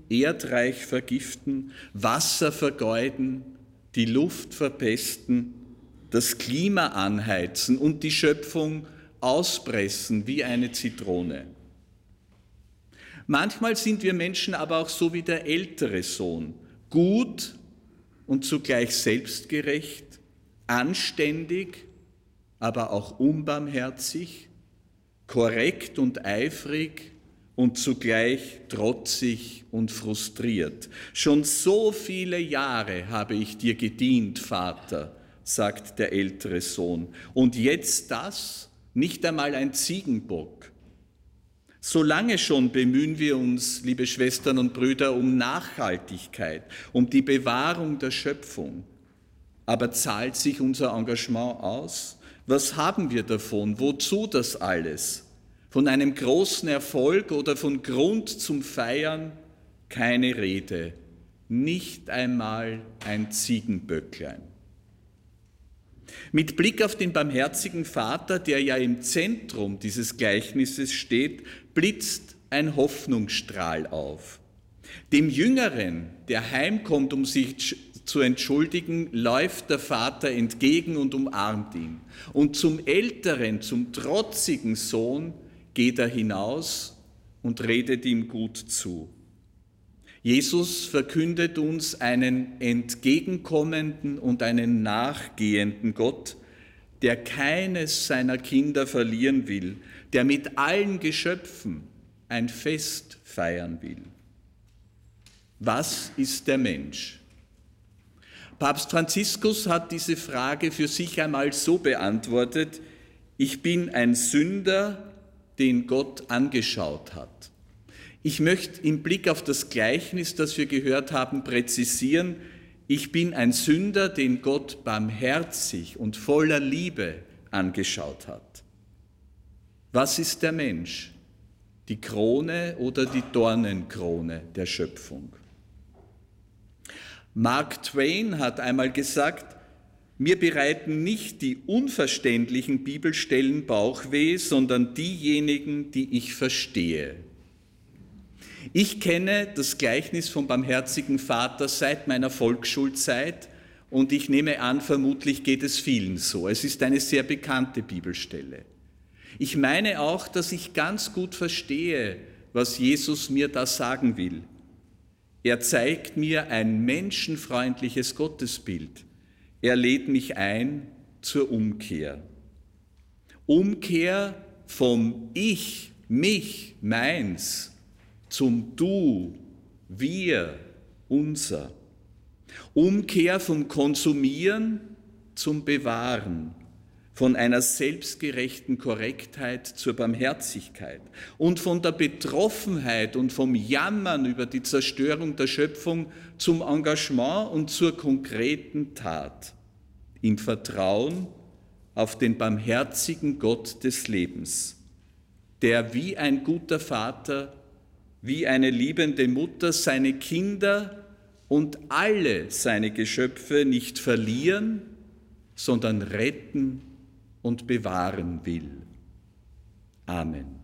Erdreich vergiften, Wasser vergeuden, die Luft verpesten, das Klima anheizen und die Schöpfung auspressen wie eine Zitrone. Manchmal sind wir Menschen aber auch so wie der ältere Sohn, gut und zugleich selbstgerecht, anständig, aber auch unbarmherzig, korrekt und eifrig und zugleich trotzig und frustriert. Schon so viele Jahre habe ich dir gedient, Vater, sagt der ältere Sohn. Und jetzt das, nicht einmal ein Ziegenbock. So lange schon bemühen wir uns, liebe Schwestern und Brüder, um Nachhaltigkeit, um die Bewahrung der Schöpfung. Aber zahlt sich unser Engagement aus? Was haben wir davon? Wozu das alles? Von einem großen Erfolg oder von Grund zum Feiern? Keine Rede. Nicht einmal ein Ziegenböcklein. Mit Blick auf den barmherzigen Vater, der ja im Zentrum dieses Gleichnisses steht, blitzt ein Hoffnungsstrahl auf. Dem Jüngeren, der heimkommt, um sich zu entschuldigen, läuft der Vater entgegen und umarmt ihn. Und zum älteren, zum trotzigen Sohn geht er hinaus und redet ihm gut zu. Jesus verkündet uns einen entgegenkommenden und einen nachgehenden Gott, der keines seiner Kinder verlieren will, der mit allen Geschöpfen ein Fest feiern will. Was ist der Mensch? Papst Franziskus hat diese Frage für sich einmal so beantwortet: Ich bin ein Sünder, den Gott angeschaut hat. Ich möchte im Blick auf das Gleichnis, das wir gehört haben, präzisieren: Ich bin ein Sünder, den Gott barmherzig und voller Liebe angeschaut hat. Was ist der Mensch? Die Krone oder die Dornenkrone der Schöpfung? Mark Twain hat einmal gesagt: Mir bereiten nicht die unverständlichen Bibelstellen Bauchweh, sondern diejenigen, die ich verstehe. Ich kenne das Gleichnis vom barmherzigen Vater seit meiner Volksschulzeit und ich nehme an, vermutlich geht es vielen so. Es ist eine sehr bekannte Bibelstelle. Ich meine auch, dass ich ganz gut verstehe, was Jesus mir da sagen will. Er zeigt mir ein menschenfreundliches Gottesbild. Er lädt mich ein zur Umkehr. Umkehr vom Ich, mich, meins zum Du, wir, unser. Umkehr vom Konsumieren zum Bewahren, von einer selbstgerechten Korrektheit zur Barmherzigkeit und von der Betroffenheit und vom Jammern über die Zerstörung der Schöpfung zum Engagement und zur konkreten Tat, im Vertrauen auf den barmherzigen Gott des Lebens, der wie ein guter Vater, wie eine liebende Mutter seine Kinder und alle seine Geschöpfe nicht verlieren, sondern retten und bewahren will. Amen.